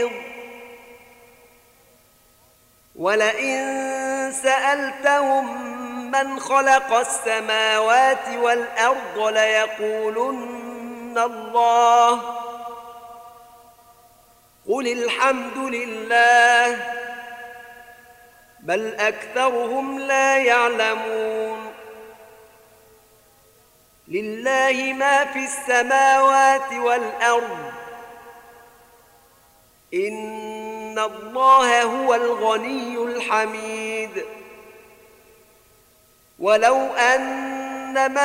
ولئن سألتهم من خلق السماوات والأرض ليقولن الله قل الحمد لله بل أكثرهم لا يعلمون لله ما في السماوات والأرض إن الله هو الغني الحميد ولو أن ما